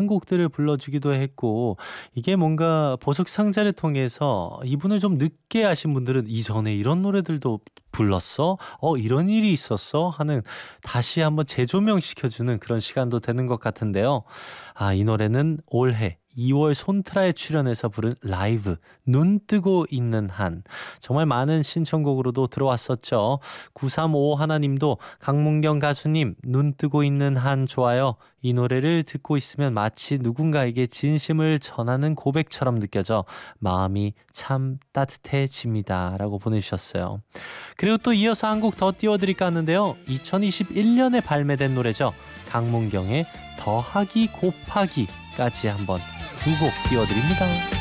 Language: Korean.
신곡들을 불러주기도 했고 이게 뭔가 보석 상자를 통해서 이분을 좀 늦게 아신 분들은 이전에 이런 노래들도 불렀어? 이런 일이 있었어? 하는 다시 한번 재조명시켜주는 그런 시간도 되는 것 같은데요. 이 노래는 올해 2월 손트라에 출연해서 부른 라이브 눈 뜨고 있는 한 정말 많은 신청곡으로도 들어왔었죠. 9355 하나님도 강문경 가수님 눈 뜨고 있는 한 좋아요. 이 노래를 듣고 있으면 마치 누군가에게 진심을 전하는 고백처럼 느껴져 마음이 참 따뜻해집니다 라고 보내주셨어요. 그리고 또 이어서 한 곡 더 띄워드릴까 하는데요. 2021년에 발매된 노래죠. 강문경의 더하기 곱하기까지 한번 두 곡 띄워드립니다.